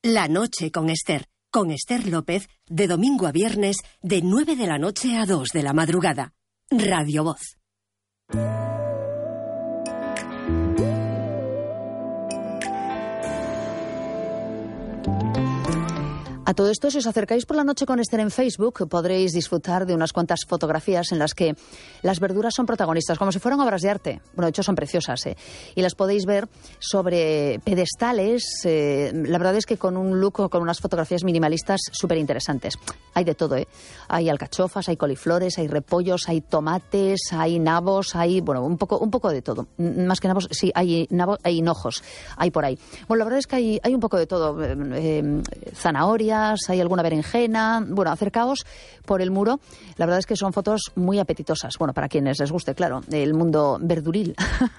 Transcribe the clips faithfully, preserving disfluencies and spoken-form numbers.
La noche con Esther, con Esther López, de domingo a viernes, de nueve de la noche a dos de la madrugada. Radio Voz. A todo esto, si os acercáis por la noche con Esther en Facebook, podréis disfrutar de unas cuantas fotografías en las que las verduras son protagonistas, como si fueran obras de arte. Bueno, de hecho son preciosas, ¿eh? Y las podéis ver sobre pedestales, eh, la verdad es que con un look, con unas fotografías minimalistas súper interesantes. Hay de todo, ¿eh? Hay alcachofas, hay coliflores, hay repollos, hay tomates, hay nabos, hay, bueno, un poco, un poco de todo. Más que nabos, sí, hay nabos, hay hinojos, hay por ahí. Bueno, la verdad es que hay, hay un poco de todo. Eh, eh, zanahoria, hay alguna berenjena. Bueno, acercaos por el muro. La verdad es que son fotos muy apetitosas. Bueno, para quienes les guste, claro, el mundo verduril.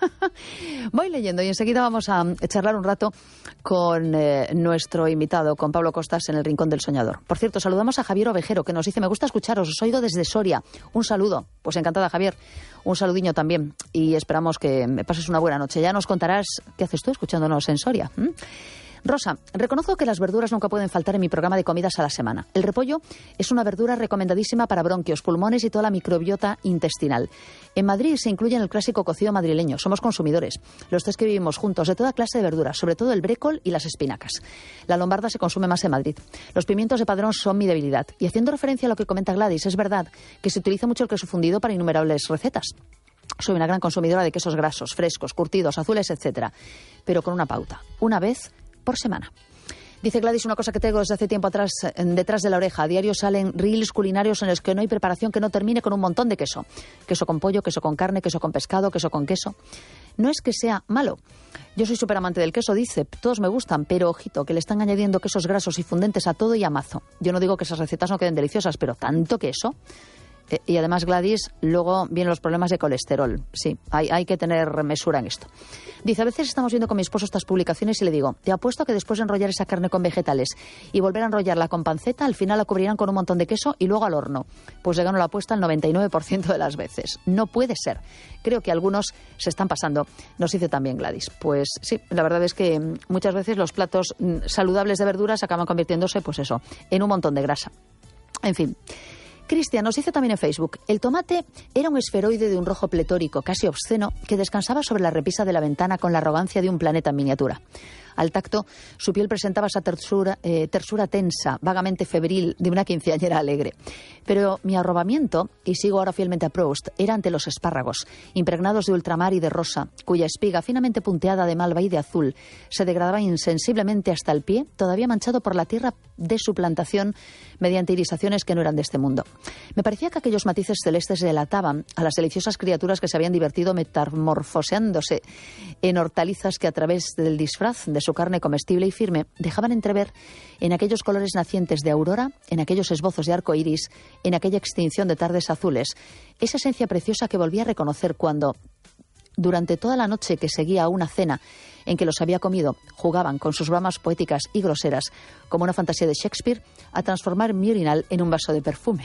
Voy leyendo y enseguida vamos a charlar un rato con eh, nuestro invitado, con Pablo Costas, en el Rincón del Soñador. Por cierto, saludamos a Javier Ovejero, que nos dice: me gusta escucharos, os oigo desde Soria. Un saludo. Pues encantada, Javier. Un saludiño también. Y esperamos que me pases una buena noche. Ya nos contarás qué haces tú escuchándonos en Soria. ¿Mm? Rosa, reconozco que las verduras nunca pueden faltar en mi programa de comidas a la semana. El repollo es una verdura recomendadísima para bronquios, pulmones y toda la microbiota intestinal. En Madrid se incluye en el clásico cocido madrileño. Somos consumidores. Los tres que vivimos juntos, de toda clase de verduras, sobre todo el brécol y las espinacas. La lombarda se consume más en Madrid. Los pimientos de Padrón son mi debilidad. Y haciendo referencia a lo que comenta Gladys, es verdad que se utiliza mucho el queso fundido para innumerables recetas. Soy una gran consumidora de quesos grasos, frescos, curtidos, azules, etcétera. Pero con una pauta. Una vez por semana. Dice Gladys una cosa que tengo desde hace tiempo atrás detrás de la oreja. A diario salen reels culinarios en los que no hay preparación que no termine con un montón de queso. Queso con pollo, queso con carne, queso con pescado, queso con queso. No es que sea malo. Yo soy súper amante del queso, dice. Todos me gustan, pero ojito, que le están añadiendo quesos grasos y fundentes a todo y a mazo. Yo no digo que esas recetas no queden deliciosas, pero tanto queso. Eh, y además, Gladys, luego vienen los problemas de colesterol. Sí, hay, hay que tener mesura en esto. Dice: a veces estamos viendo con mi esposo estas publicaciones y le digo: te apuesto que después de enrollar esa carne con vegetales y volver a enrollarla con panceta, al final la cubrirán con un montón de queso y luego al horno. Pues le gano la apuesta el noventa y nueve por ciento de las veces. No puede ser. Creo que algunos se están pasando. Nos dice también Gladys. Pues sí, la verdad es que muchas veces los platos saludables de verduras acaban convirtiéndose, pues eso, en un montón de grasa. En fin. Cristian nos dice también en Facebook: el tomate era un esferoide de un rojo pletórico, casi obsceno, que descansaba sobre la repisa de la ventana con la arrogancia de un planeta en miniatura. Al tacto, su piel presentaba esa tersura, eh, tersura tensa, vagamente febril, de una quinceañera alegre. Pero mi arrobamiento, y sigo ahora fielmente a Proust, era ante los espárragos, impregnados de ultramar y de rosa, cuya espiga, finamente punteada de malva y de azul, se degradaba insensiblemente hasta el pie, todavía manchado por la tierra de su plantación mediante irisaciones que no eran de este mundo. Me parecía que aquellos matices celestes delataban a las deliciosas criaturas que se habían divertido metamorfoseándose en hortalizas que a través del disfraz de su carne comestible y firme dejaban entrever en aquellos colores nacientes de aurora, en aquellos esbozos de arco iris, en aquella extinción de tardes azules, esa esencia preciosa que volví a reconocer cuando, durante toda la noche que seguía a una cena en que los había comido, jugaban con sus bramas poéticas y groseras, como una fantasía de Shakespeare, a transformar mi urinal en un vaso de perfume.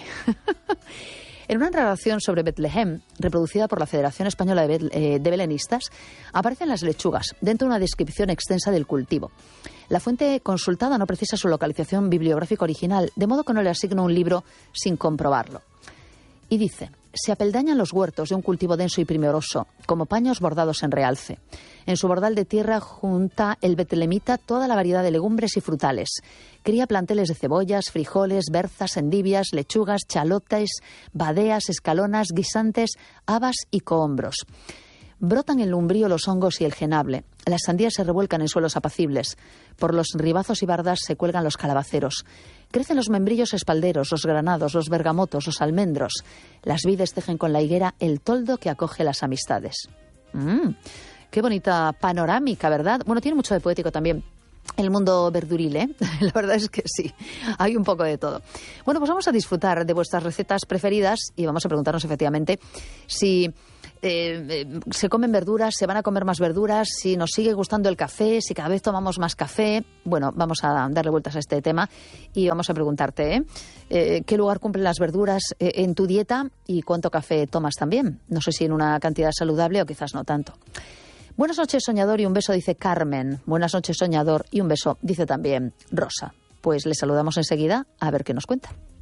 En una narración sobre Betlehem, reproducida por la Federación Española de, Be- eh, de Belenistas, aparecen las lechugas, dentro de una descripción extensa del cultivo. La fuente consultada no precisa su localización bibliográfica original, de modo que no le asigno un libro sin comprobarlo. Y dice: se apeldañan los huertos de un cultivo denso y primoroso, como paños bordados en realce. En su bordal de tierra junta el betlehemita toda la variedad de legumbres y frutales. Cría planteles de cebollas, frijoles, berzas, endivias, lechugas, chalotes, badeas, escalonas, guisantes, habas y cohombros. Brotan en el umbrío los hongos y el jenable. Las sandías se revuelcan en suelos apacibles. Por los ribazos y bardas se cuelgan los calabaceros. Crecen los membrillos espalderos, los granados, los bergamotos, los almendros. Las vides tejen con la higuera el toldo que acoge las amistades. Mm, qué bonita panorámica, ¿verdad? Bueno, tiene mucho de poético también el mundo verduril, ¿eh? La verdad es que sí, hay un poco de todo. Bueno, pues vamos a disfrutar de vuestras recetas preferidas y vamos a preguntarnos efectivamente si eh, se comen verduras, se van a comer más verduras, si nos sigue gustando el café, si cada vez tomamos más café. Bueno, vamos a darle vueltas a este tema y vamos a preguntarte, ¿eh? Eh, ¿qué lugar cumplen las verduras eh, en tu dieta y cuánto café tomas también? No sé si en una cantidad saludable o quizás no tanto. Buenas noches, soñador, y un beso, dice Carmen. Buenas noches, soñador, y un beso, dice también Rosa. Pues le saludamos enseguida a ver qué nos cuenta.